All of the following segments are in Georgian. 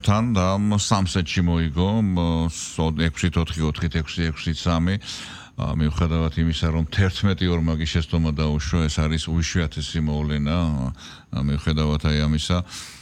თან და სამსეტში მოიგო 6-4-4-6-6-3 მიუხედავად იმისა რომ 11 ორმაგი შეცდომა დაუშვა ეს არის უიშვიათესი მოვლენა მიუხედავად აი ამისა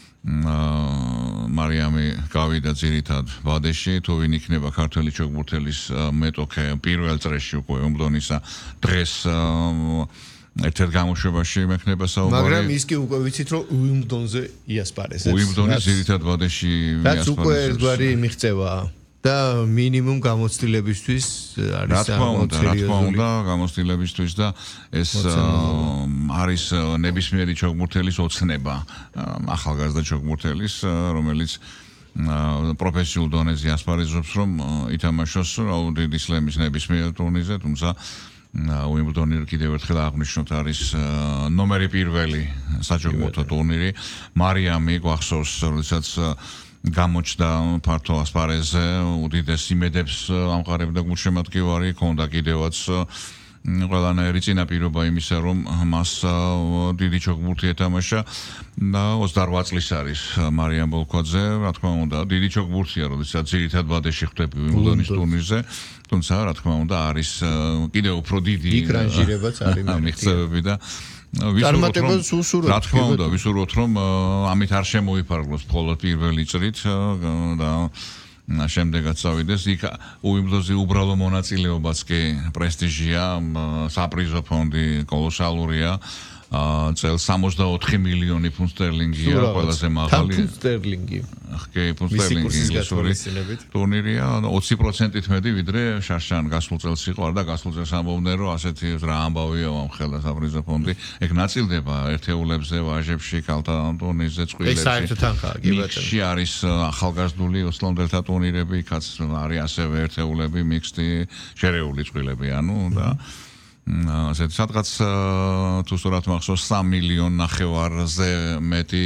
მარიამი გავიდა ძირითად ბადეში თუ ვინ იქნება ქართველი ჩოგბურთელის მეტოქე პირველ წრეში უკვე უმდონისა დღეს ერთ-ერთ გამოშვებაში მექნება საუბარი. მაგრამ ის კი უკვე ვიცით რომ უიმბლდონზე იასპარეზებს. უიმბლდონის ძირითად ბადეში იასპარეზებს. რაც უკვე ერთგვარი მიღწევა და მინიმუმ გამოცდილებისთვის არის რა თქმა უნდა გამოცდილებისთვის და ეს არის ნებისმიერი ჩოგბურთელის ოცნება ახალგაზრდა ჩოგბურთელის რომელიც პროფესიულ დონეზე ასპარეზობს რომ ითამაშოს დიდი სლემის ნებისმიერ ტურნირზე თუმცა უიმბლდონი კიდევ ერთხელ აღნიშნოთ არის ნომერი პირველი საჩოგბურთო ტურნირი მარიამი გვახსოვს როდესაც გამოჩნდა ფართო ასპარეზზე უდიდეს იმედებს ამყარებდა გულშემატკივარი ქონდა კიდევაც ყველანაირი წინაპირობა იმისა რომ მას დიდი ჩოგბურთი ეთამაშა და 28 წლის არის მარიამ ბოლქვაძე რა თქმა უნდა დიდი ჩოგბურთია როდესაც ძირითად ბადეში ხვდები უიმბლდონის ტურნირზე თუმცა რა თქმა უნდა არის კიდევ უფრო დიდი იქ რანჟირებაც არის მიღწევები და წარმატებას უსურვებთ. რა თქმა უნდა, ვისურვოთ რომ ამით არ შემოიფარგლოს მხოლოდ პირველი წრით და შემდეგაც წავიდეს. იქ უიმბლდონზე უბრალო მონაწილეობაც კი პრესტიჟია, საპრიზო ფონდი კოლოსალურია. წელს 64 მილიონი ფუნტ სტერლინგია, ყველაზე მაღალი. ფუნტ სტერლინგი. კი, ფუნტ სტერლინგი. ტურნირია 20%-ით მეტი ვიდრე შარშან გასულ წელს იყო, და გასულ წელს ამბობდნენ რომ ასეთი რა ამბავია ამხელა საპრიზო ფონდი. ეგ ნაწილდება ერთეულებზე, ვაჟებში, ქალთა ტურნირზე, წყვილებში. ეს საერთო თანხაა, კი ბატონო. იქში არის ახალგაზრდული ოსლანდელთა ტურნირები, იქაც არის ასევე ერთეულები, მიქსტი, შერეული წყვილები, ანუ და ასეთ სადღაც თუ სწორად მახსოვს 3 მილიონ ნახევარზე მეტი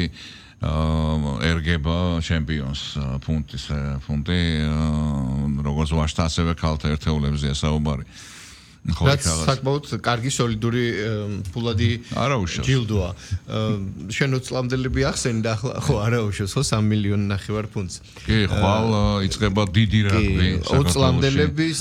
ერგება ჩემპიონს ფუნტი როგორც ვაჟთა ასევე ქალთა ერთეულებზეა საუბარი. რაც საკმაოდ კარგი სოლიდური ფულადი ჯილდოა. შენ 20 წლამდელები ახსენი და ახლა ხო არაუშავს ხო 3 მილიონი ნახევარ ფუნტს. კი, ხვალ იწყება დიდი რაგბი 20 წლამდელების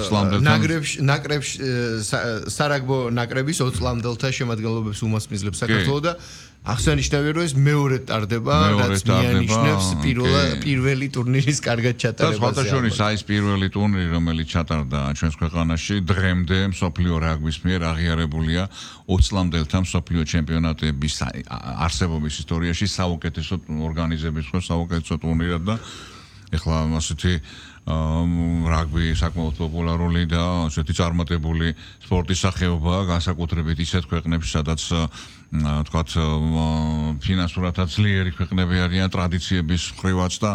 ნაკრებში სარაგბო ნაკრების 20 წლამდელთა შემადგენლობებს უმასპინძლებს საქართველოს და აღსანიშნავია რომ ეს მეორე ტარდება რაც მიანიშნებს პირველი ტურნირის კარგად ჩატარებას. და სხვათაშორის აი ეს პირველი ტურნირი რომელიც ჩატარდა ჩვენს ქვეყანაში დღემდე მსოფლიო რაგბის მიერ აღიარებულია 20 წლამდელთა მსოფლიო ჩემპიონატების არსებობის ისტორიაში საუკეთესო ორგანიზების საუკეთესო ტურნირად და ეხლა ასეთი რაგბი საკმაოდ პოპულარული და ასეთი წარმატებული სპორტის სახეობაა განსაკუთრებით ისეთ ქვეყნებში სადაც თქვათ ფინანსურადაც ძლიერი ქვეყნები არიან ტრადიციების მხრივაც და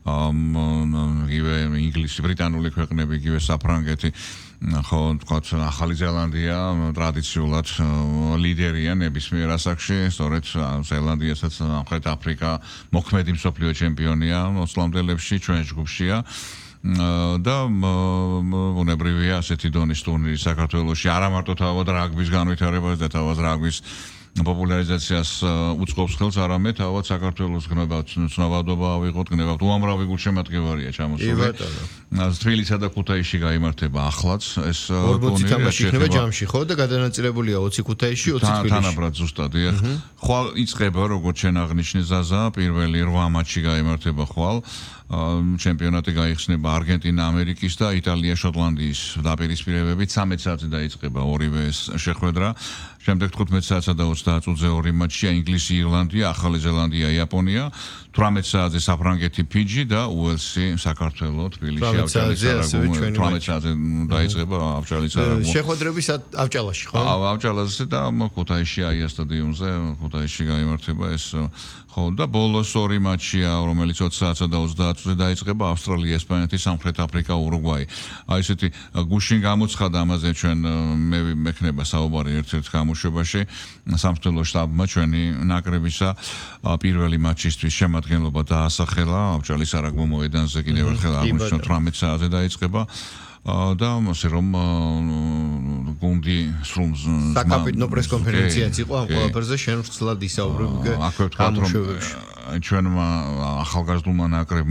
იგივე ინგლისი, ბრიტანული ქვეყნები, იგივე საფრანგეთი ხო თქვათ ახალი ზელანდია ტრადიციულად ლიდერია ნებისმიერ ასაკში, სწორედ ზელანდიასაც სამხრეთ აფრიკა მოქმედი მსოფლიო ჩემპიონია 20 წლამდელებში ჩვენ ჯგუფშია და უნებრივია ასეთი დონის ტურნირი საქართველოში არა მარტო თავად რაგბის განვითარებას და თავად რაგბის პოპულარიზაციას უწყობს ხელს, არამედ თავად საქართველოს ცნობადობა ავიღოთ, გნებავთ უამრავი გულშემატკივარია ჩამოსული. თბილისსა და ქუთაისში გაიმართება ახლაც ეს ტურნირი. 40 თამაში იქნება ჯამში, ხო და გადანაწილებულია 20 ქუთაისში, 20 თბილისში. თანაბრად ზუსტად, ეხ. ხვალ იწყება, როგორც შენ აღნიშნე ზაზა, პირველი 8 მატჩი გაიმართება ხვალ. ჩემპიონატი გაიხსნება არგენტინა, ამერიკის და იტალია, შოტლანდიის დაპირისპირებებით 13 საათზე დაიწყება ორივე შეხვედრა. შემდეგ 15 საათსა და 30 წუთზე ორი მატჩია ინგლისი, ირლანდია, ახალი ზელანდია, იაპონია, 18 საათზე საფრანგეთი, ფიჯი და უელსი, საქართველო, თბილისში, ავჭალის 18 საათზე დაიწყება ავჭალის არაგო. შეხვედრების ავჭალაში, ხო? ავჭალაზე და ქუთაისში აია სტადიონზე, ქუთაისში გაიმართება ეს ხო და ბოლოს ორი მატჩია, რომელიც 20 საათსა და 30 წუთზე დაიწყება ავსტრალია, ესპანეთი, სამხრეთ აფრიკა, ურუგვაი. აი ესეთი გუშინ გამოცხადა ამაზე ჩვენ მე მექნება საუბარი ერთ-ერთ გამოშვებაში სამმართველო შტაბმა ჩვენი ნაკრებისა პირველი მატჩისთვის შემადგენლობა დაასახელა ავჭალის არაგბო მოედანზე კიდევ ერთხელ აღნიშნოთ 18 საათზე დაიწყება და ასე რომ გუნდი სრულ საკაპიტნო პრესკონფერენციაც იყო ამ ყველაფერზე შენ ვრცლად ისაუბრებ გამოშვებებში ჩვენმა ახალგაზრდულმა ნაკრებმა